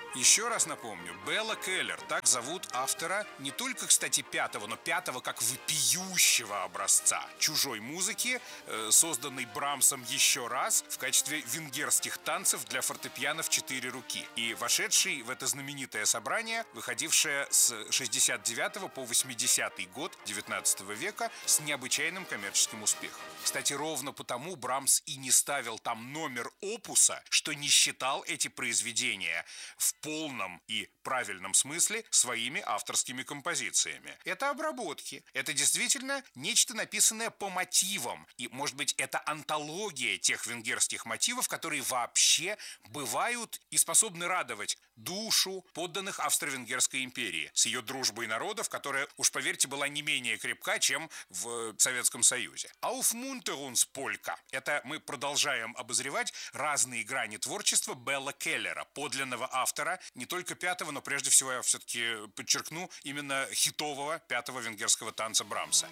Еще раз напомню, Белла Келлер, так зовут автора не только, кстати, пятого, но пятого как вопиющего образца чужой музыки, созданной Брамсом еще раз в качестве венгерских танцев для фортепиано в 4 руки и вошедший в это знаменитое собрание, выходившее с 69 по 80 год 19 века с необычайным коммерческим успехом. Кстати, ровно потому Брамс и не ставил там номер опуса, что не считал эти произведения в полном и правильном смысле своими авторскими композициями. Это обработки. Это действительно нечто, написанное по мотивам. И, может быть, это антология тех венгерских мотивов, которые вообще бывают и способны радовать душу подданных Австро-Венгерской империи с ее дружбой народов, которая, уж поверьте, была не менее крепка, чем в Советском Союзе. Aufmunterungspolka – это мы продолжаем обозревать разные грани творчества Белла Келлера, подлинного автора не только пятого, но прежде всего я все-таки подчеркну именно хитового пятого венгерского танца Брамса.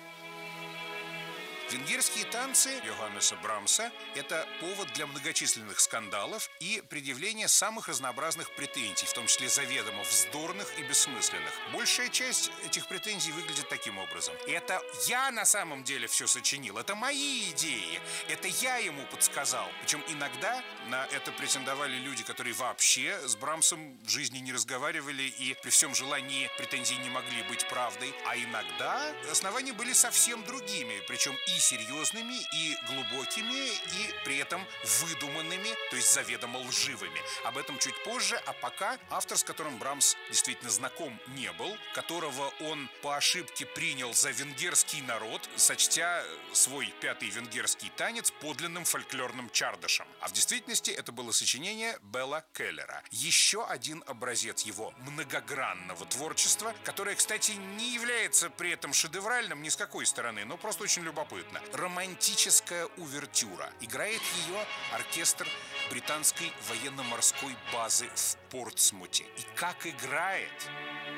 Венгерские танцы Йоханнеса Брамса – это повод для многочисленных скандалов и предъявления самых разнообразных претензий, в том числе заведомо вздорных и бессмысленных. Большая часть этих претензий выглядит таким образом. Это я на самом деле все сочинил, это мои идеи, это я ему подсказал. Причем иногда на это претендовали люди, которые вообще с Брамсом в жизни не разговаривали и при всем желании претензии не могли быть правдой. А иногда основания были совсем другими, причем и серьезными, и глубокими, и при этом выдуманными, то есть заведомо лживыми. Об этом чуть позже, а пока автор, с которым Брамс действительно знаком не был, которого он по ошибке принял за венгерский народ, сочтя свой пятый венгерский танец подлинным фольклорным чардашем. А в действительности это было сочинение Белла Келлера. Еще один образец его многогранного творчества, которое, кстати, не является при этом шедевральным ни с какой стороны, но просто очень любопытно. Романтическая увертюра. Играет ее оркестр британской военно-морской базы в Портсмуте. И как играет!